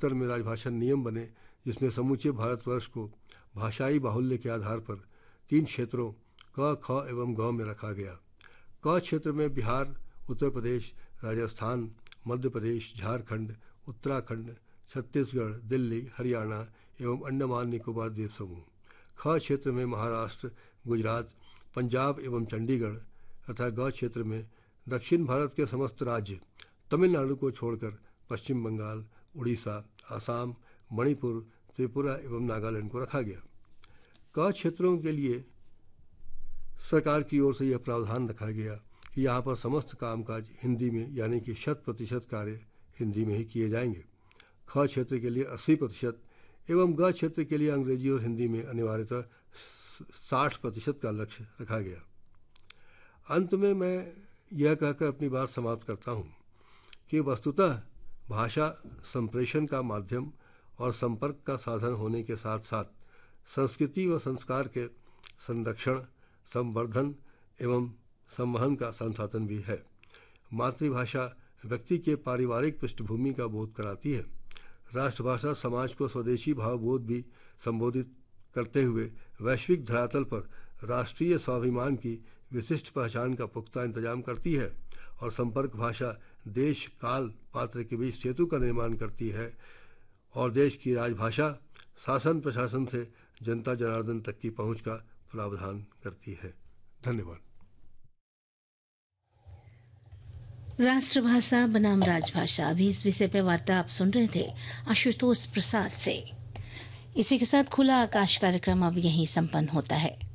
1969 में राजभाषा नियम बने, जिसमें समूचे भारतवर्ष को भाषाई बाहुल्य के आधार पर 3 क्षेत्रों क, ख एवं ग में रखा गया। क क्षेत्र में बिहार, उत्तर प्रदेश, राजस्थान, मध्य प्रदेश, झारखंड, उत्तराखंड, छत्तीसगढ़, दिल्ली, हरियाणा एवं अंडमान निकोबार द्वीप समूह। ख क्षेत्र में महाराष्ट्र, गुजरात, पंजाब एवं चंडीगढ़ तथा ग क्षेत्र में दक्षिण भारत के समस्त राज्य, तमिलनाडु को छोड़कर पश्चिम बंगाल, उड़ीसा, आसाम, मणिपुर, त्रिपुरा एवं नागालैंड को रखा गया। क क्षेत्रों के लिए सरकार की ओर से यह प्रावधान रखा गया कि यहाँ पर समस्त कामकाज हिंदी में, यानी कि 100% कार्य हिंदी में ही किए जाएंगे। ख क्षेत्र के लिए 80% एवं ग क्षेत्र के लिए अंग्रेजी और हिंदी में अनिवार्यतः 60% का लक्ष्य रखा गया। अंत में मैं यह कहकर अपनी बात समाप्त करता हूँ कि वस्तुतः भाषा संप्रेषण का माध्यम और संपर्क का साधन होने के साथ साथ संस्कृति व संस्कार के संरक्षण, संवर्धन एवं संवहन का संसाधन भी है। मातृभाषा व्यक्ति के पारिवारिक पृष्ठभूमि का बोध कराती है। राष्ट्रभाषा समाज को स्वदेशी भावबोध भी संबोधित करते हुए वैश्विक धरातल पर राष्ट्रीय स्वाभिमान की विशिष्ट पहचान का पुख्ता इंतजाम करती है। और संपर्क भाषा देश, काल, पात्र के बीच सेतु का निर्माण करती है और देश की राजभाषा शासन प्रशासन से जनता जनार्दन तक की पहुंच का प्रावधान करती है। धन्यवाद। राष्ट्रभाषा बनाम राजभाषा, अभी इस विषय पर वार्ता आप सुन रहे थे आशुतोष प्रसाद से। इसी के साथ खुला आकाश कार्यक्रम अब यहीं संपन्न होता है।